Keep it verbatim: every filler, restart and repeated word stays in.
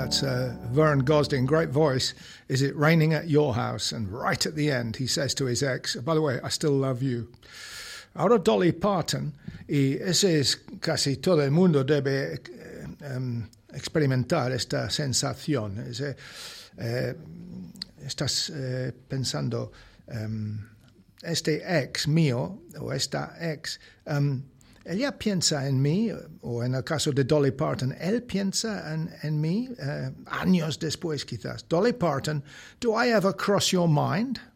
That's uh, Vern Gosdin, great voice. Is it raining at your house? And right at the end, he says to his ex, by the way, I still love you. Ahora Dolly Parton, y ese es casi todo el mundo debe um, experimentar esta sensación. Ese, eh, estás eh, pensando, um, este ex mío, o esta ex, um, ella piensa en mí, o en el caso de Dolly Parton, él piensa en, en mí, uh, años después quizás. Dolly Parton, do I ever cross your mind?